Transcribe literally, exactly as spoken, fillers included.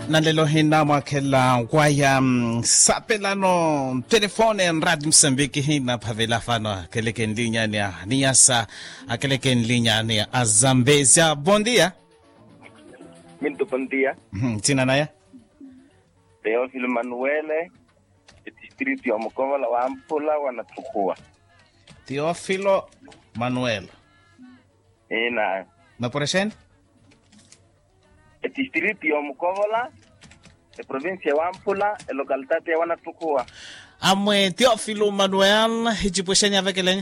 Nalelo hina mwakela kwaya sapelano telefone Radio Msambiki hina pavela fano keleken linya ni niasa akeleken linya ni Azambezia. Bom dia. Muito bom dia. Tina naya? Teófilo Manuele, distrito ya Mokovala wa Ampula wanatukua. Teófilo Manuel. Ina. Na poreshen? Distrito ya Mokovala, e provincia ya Ampula, e localidad ya wanatukua. Amwe Teófilo Manuel, hijiposhenya vekelenya?